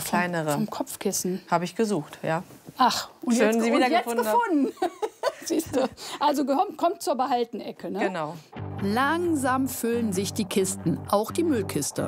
kleinere. Vom Kopfkissen. Habe ich gesucht, ja. Ach, und schön, jetzt, Sie und wieder jetzt gefunden. Siehst du. Also kommt zur Behaltenecke, ne? Genau. Langsam füllen sich die Kisten, auch die Müllkiste.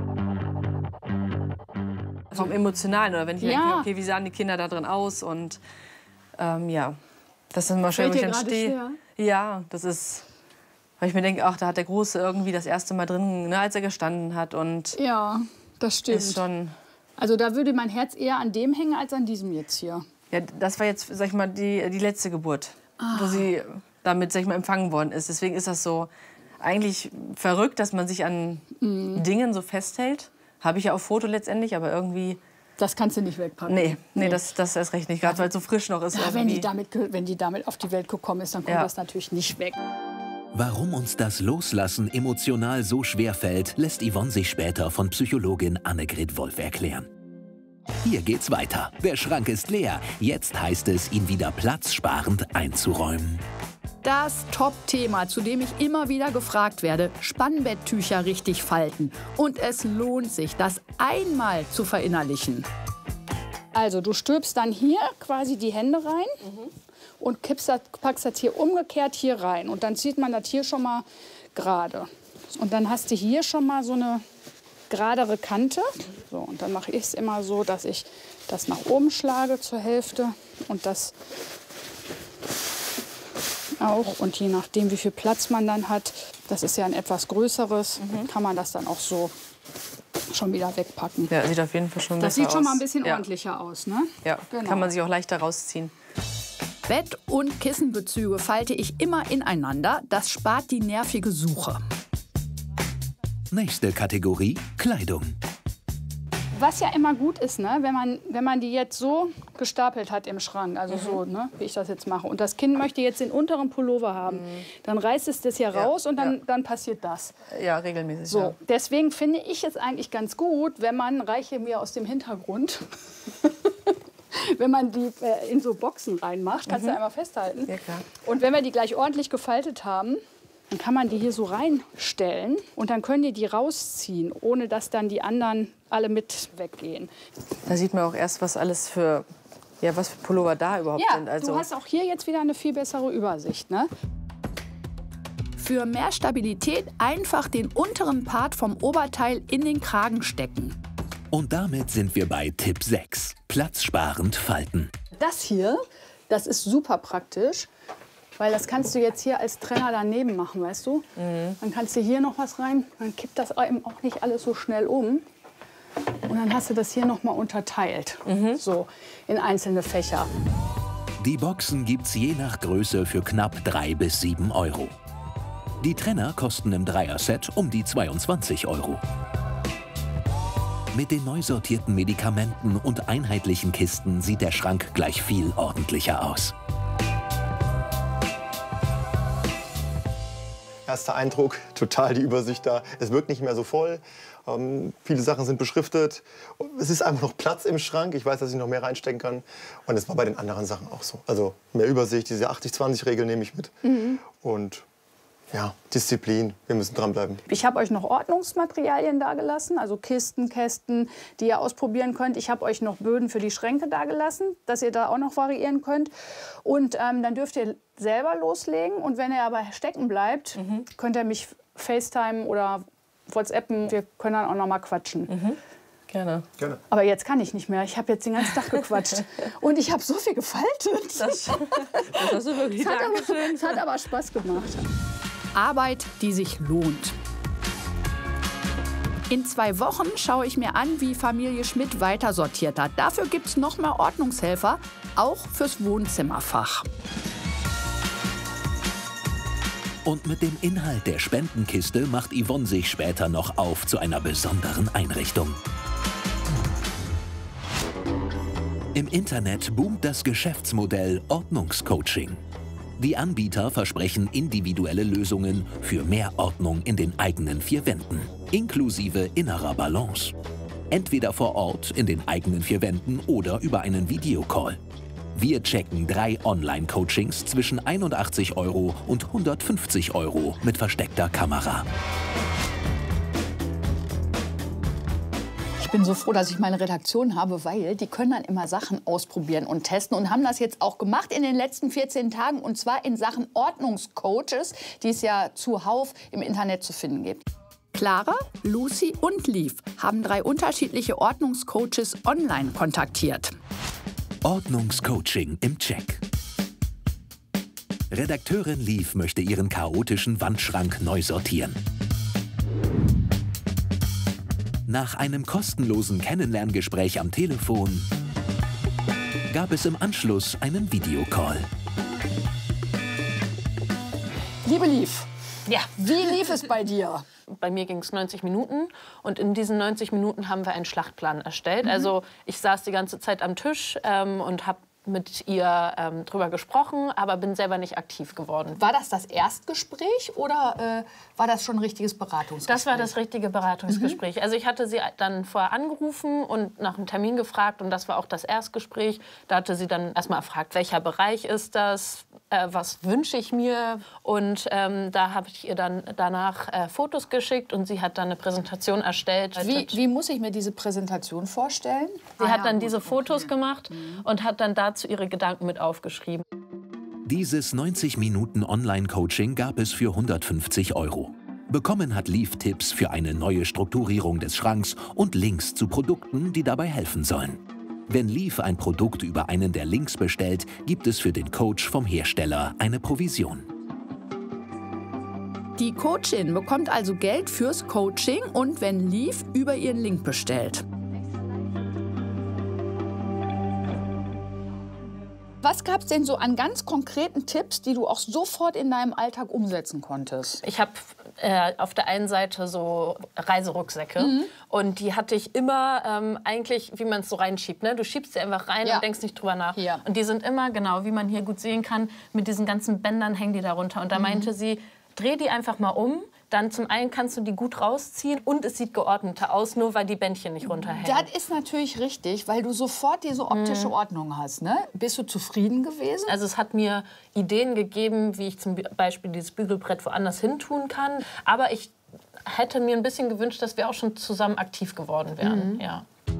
Vom Emotionalen, oder wenn ich Ja. denke, okay, wie sahen die Kinder da drin aus? Und ja, das ist immer schön, wo ich dann stehe. Ja, das ist, weil ich mir denke, ach, da hat der Große irgendwie das erste Mal drin, ne, als er gestanden hat. Und Ja, das stimmt. ist schon, Also da würde mein Herz eher an dem hängen als an diesem jetzt hier. ja, das war jetzt, sag ich mal, die letzte Geburt, wo sie damit, sag ich mal, empfangen worden ist. Deswegen ist das so eigentlich verrückt, dass man sich an Dingen so festhält. Habe ich ja auf Foto letztendlich, aber irgendwie, Das kannst du nicht wegpacken. nee, das erst recht nicht, gerade weil es so frisch noch ist. Ja, irgendwie. wenn die damit auf die Welt gekommen ist, dann kommt Ja. das natürlich nicht weg. Warum uns das Loslassen emotional so schwer fällt, lässt Yvonne sich später von Psychologin Annegret Wolf erklären. Hier geht's weiter. Der Schrank ist leer. Jetzt heißt es, ihn wieder platzsparend einzuräumen. Das Top-Thema, zu dem ich immer wieder gefragt werde, Spannbetttücher richtig falten. Und es lohnt sich, das einmal zu verinnerlichen. Also du stülpst dann hier quasi die Hände rein und packst das hier umgekehrt hier rein. Und dann zieht man das hier schon mal gerade. Und dann hast du hier schon mal so eine geradere Kante. So, und dann mache ich es immer so, dass ich das nach oben schlage zur Hälfte und das auch. Und je nachdem, wie viel Platz man dann hat, das ist ja ein etwas größeres, kann man das dann auch so schon wieder wegpacken. Ja, sieht auf jeden Fall schon Das besser sieht schon aus. mal ein bisschen Ja. ordentlicher aus, ne? Ja, Genau. kann man sich auch leichter rausziehen. Bett- und Kissenbezüge falte ich immer ineinander. Das spart die nervige Suche. Nächste Kategorie: Kleidung. Was ja immer gut ist, ne, wenn man die jetzt so gestapelt hat im Schrank, also so, ne, wie ich das jetzt mache, und das Kind möchte jetzt den unteren Pullover haben, dann reißt es das hier raus und dann passiert das. Ja, regelmäßig. So, Ja. deswegen finde ich es eigentlich ganz gut, wenn man, reiche mir aus dem Hintergrund, wenn man die in so Boxen reinmacht, kannst du einmal festhalten. Ja, klar. Und wenn wir die gleich ordentlich gefaltet haben, dann kann man die hier so reinstellen und dann können die rausziehen, ohne dass dann die anderen alle mit weggehen. Da sieht man auch erst, was alles für, ja, was für Pullover da überhaupt Ja, sind. Also, du hast auch hier jetzt wieder eine viel bessere Übersicht, ne? Für mehr Stabilität einfach den unteren Part vom Oberteil in den Kragen stecken. Und damit sind wir bei Tipp 6: Platzsparend falten. Das hier, das ist super praktisch, weil das kannst du jetzt hier als Trenner daneben machen, weißt du? Dann kannst du hier noch was rein, dann kippt das eben auch nicht alles so schnell um. Und dann hast du das hier noch mal unterteilt, so in einzelne Fächer. Die Boxen gibt's je nach Größe für knapp 3 bis 7 Euro. Die Trenner kosten im Dreier-Set um die 22 Euro. Mit den neu sortierten Medikamenten und einheitlichen Kisten sieht der Schrank gleich viel ordentlicher aus. Erster Eindruck, total die Übersicht da. Es wirkt nicht mehr so voll. Viele Sachen sind beschriftet. Es ist einfach noch Platz im Schrank. Ich weiß, dass ich noch mehr reinstecken kann. Und es war bei den anderen Sachen auch so. Also mehr Übersicht, diese 80-20-Regel nehme ich mit. Und ja, Disziplin, wir müssen dranbleiben. Ich habe euch noch Ordnungsmaterialien dagelassen, also Kisten, Kästen, die ihr ausprobieren könnt. Ich habe euch noch Böden für die Schränke dagelassen, dass ihr da auch noch variieren könnt. Und dann dürft ihr selber loslegen. Und wenn ihr aber stecken bleibt, könnt ihr mich FaceTime oder WhatsAppen. Wir können dann auch noch mal quatschen. gerne. Gerne. Aber jetzt kann ich nicht mehr. Ich habe jetzt den ganzen Tag gequatscht. Und ich habe so viel gefaltet. Das hast du wirklich. Dankeschön. Es hat aber Spaß gemacht. Arbeit, die sich lohnt. In 2 Wochen schaue ich mir an, wie Familie Schmidt weiter sortiert hat. Dafür gibt es noch mehr Ordnungshelfer, auch fürs Wohnzimmerfach. Und mit dem Inhalt der Spendenkiste macht Yvonne sich später noch auf zu einer besonderen Einrichtung. Im Internet boomt das Geschäftsmodell Ordnungscoaching. Die Anbieter versprechen individuelle Lösungen für mehr Ordnung in den eigenen 4 Wänden, inklusive innerer Balance. Entweder vor Ort in den eigenen 4 Wänden oder über einen Videocall. Wir checken 3 Online-Coachings zwischen 81 Euro und 150 Euro mit versteckter Kamera. Ich bin so froh, dass ich meine Redaktion habe, weil die können dann immer Sachen ausprobieren und testen und haben das jetzt auch gemacht in den letzten 14 Tagen und zwar in Sachen Ordnungscoaches, die es ja zuhauf im Internet zu finden gibt. Clara, Lucy und Liv haben 3 unterschiedliche Ordnungscoaches online kontaktiert. Ordnungscoaching im Check. Redakteurin Liv möchte ihren chaotischen Wandschrank neu sortieren. Nach einem kostenlosen Kennenlerngespräch am Telefon gab es im Anschluss einen Videocall. Liebe Liv, Ja. wie lief es bei dir? Bei mir ging es 90 Minuten und in diesen 90 Minuten haben wir einen Schlachtplan erstellt. Also ich saß die ganze Zeit am Tisch und habe mit ihr drüber gesprochen, aber bin selber nicht aktiv geworden. War das Erstgespräch oder war das schon ein richtiges Beratungsgespräch? Das war das richtige Beratungsgespräch. Also ich hatte sie dann vorher angerufen und nach einem Termin gefragt und das war auch das Erstgespräch. Da hatte sie dann erstmal gefragt, welcher Bereich ist das, was wünsche ich mir und da habe ich ihr dann danach Fotos geschickt und sie hat dann eine Präsentation erstellt. Wie muss ich mir diese Präsentation vorstellen? Sie hat dann diese Fotos gemacht und hat dann dazu ihre Gedanken mit aufgeschrieben. Dieses 90 Minuten Online-Coaching gab es für 150 €. Bekommen hat Liv Tipps für eine neue Strukturierung des Schranks und Links zu Produkten, die dabei helfen sollen. Wenn Liv ein Produkt über einen der Links bestellt, gibt es für den Coach vom Hersteller eine Provision. Die Coachin bekommt also Geld fürs Coaching und wenn Liv über ihren Link bestellt. Was gab es denn so an ganz konkreten Tipps, die du auch sofort in deinem Alltag umsetzen konntest? Ich habe auf der einen Seite so Reiserucksäcke und die hatte ich immer eigentlich, wie man es so reinschiebt. Ne? Du schiebst sie einfach rein und denkst nicht drüber nach. Ja. Und die sind immer, genau, wie man hier gut sehen kann, mit diesen ganzen Bändern hängen die da runter. Und da meinte sie, dreh die einfach mal um. Dann zum einen kannst du die gut rausziehen und es sieht geordneter aus, nur weil die Bändchen nicht runterhängen. Das ist natürlich richtig, weil du sofort diese optische Ordnung hast. Ne? Bist du zufrieden gewesen? Also es hat mir Ideen gegeben, wie ich zum Beispiel dieses Bügelbrett woanders hin tun kann. Aber ich hätte mir ein bisschen gewünscht, dass wir auch schon zusammen aktiv geworden wären. Ja.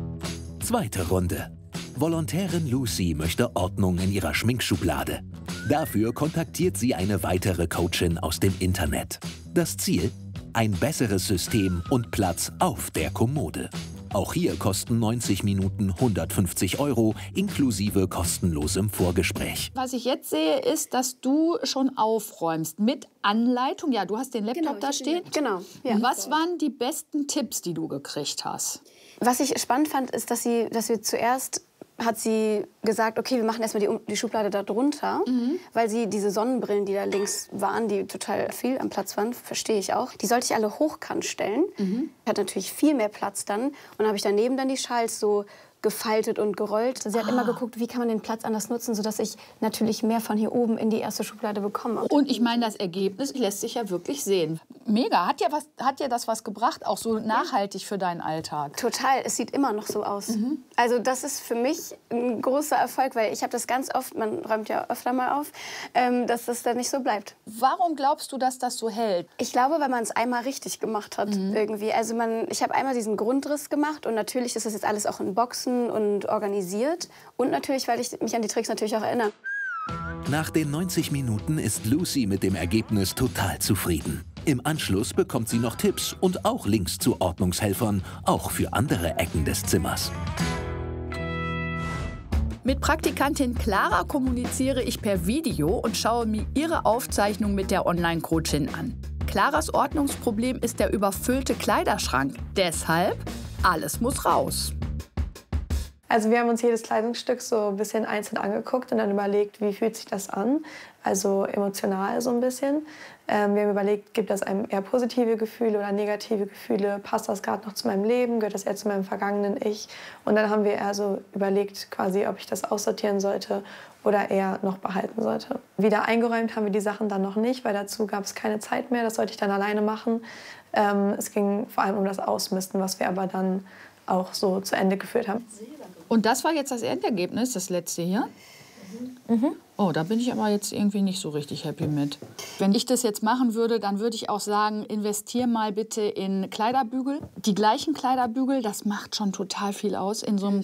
Zweite Runde. Volontärin Lucy möchte Ordnung in ihrer Schminkschublade. Dafür kontaktiert sie eine weitere Coachin aus dem Internet. Das Ziel? Ein besseres System und Platz auf der Kommode. Auch hier kosten 90 Minuten 150 € inklusive kostenlosem Vorgespräch. Was ich jetzt sehe, ist, dass du schon aufräumst mit Anleitung. Ja, du hast den Laptop da stehen. Genau. Ja. Was waren die besten Tipps, die du gekriegt hast? Was ich spannend fand, ist, dass wir zuerst hat sie gesagt, okay, wir machen erstmal die Schublade da drunter, weil sie diese Sonnenbrillen, die da links waren, die total viel am Platz waren, verstehe ich auch, die sollte ich alle hochkant stellen. Hat natürlich viel mehr Platz dann. Und dann habe ich daneben dann die Schals so gefaltet und gerollt. Sie hat immer geguckt, wie kann man den Platz anders nutzen, sodass ich natürlich mehr von hier oben in die erste Schublade bekomme. Und ich meine, das Ergebnis lässt sich ja wirklich sehen. Mega. Hat dir das was gebracht, auch so nachhaltig für deinen Alltag? Total. Es sieht immer noch so aus. Also das ist für mich ein großer Erfolg, weil ich habe das ganz oft, man räumt ja öfter mal auf, dass das dann nicht so bleibt. Warum glaubst du, dass das so hält? Ich glaube, weil man es einmal richtig gemacht hat irgendwie. Also ich habe einmal diesen Grundriss gemacht und natürlich ist das jetzt alles auch in Boxen und organisiert. Und natürlich, weil ich mich an die Tricks natürlich auch erinnere. Nach den 90 Minuten ist Lucy mit dem Ergebnis total zufrieden. Im Anschluss bekommt sie noch Tipps und auch Links zu Ordnungshelfern, auch für andere Ecken des Zimmers. Mit Praktikantin Clara kommuniziere ich per Video und schaue mir ihre Aufzeichnung mit der Online-Coachin an. Claras Ordnungsproblem ist der überfüllte Kleiderschrank. Deshalb, alles muss raus. Also wir haben uns jedes Kleidungsstück so ein bisschen einzeln angeguckt und dann überlegt, wie fühlt sich das an, also emotional so ein bisschen. Wir haben überlegt, gibt das einem eher positive Gefühle oder negative Gefühle, passt das gerade noch zu meinem Leben, gehört das eher zu meinem vergangenen Ich. Und dann haben wir eher so überlegt, quasi, ob ich das aussortieren sollte oder eher noch behalten sollte. Wieder eingeräumt haben wir die Sachen dann noch nicht, weil dazu gab es keine Zeit mehr, das sollte ich dann alleine machen. Es ging vor allem um das Ausmisten, was wir aber dann auch so zu Ende geführt haben. Und das war jetzt das Endergebnis, das letzte hier? Oh, da bin ich aber jetzt irgendwie nicht so richtig happy mit. Wenn ich das jetzt machen würde, dann würde ich auch sagen, investier mal bitte in Kleiderbügel. Die gleichen Kleiderbügel, das macht schon total viel aus in so einem